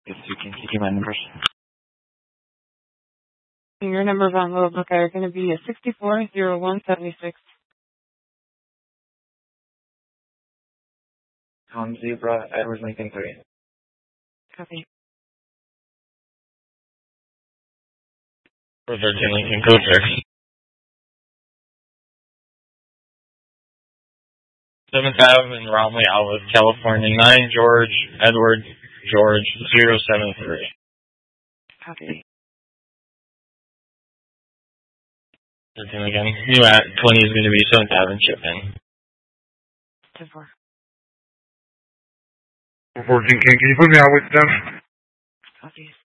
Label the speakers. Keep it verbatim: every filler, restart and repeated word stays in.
Speaker 1: Yes, you can give you my numbers.
Speaker 2: Your numbers on the book are going to be a sixty-four zero one seventy-six.
Speaker 1: Tom Zebra, Edward Lincoln three.
Speaker 2: Copy.
Speaker 3: For Virgin Lincoln Code, sir. seventh Avenue in Romley, Alva, California, nine George, Edward, George, zero seven three.
Speaker 2: Copy.
Speaker 3: Virgin again. New at twenty is going to be seventh Avenue, Chipman.
Speaker 2: ten four.
Speaker 4: Virgin King, can you put me out with them?
Speaker 2: Copy.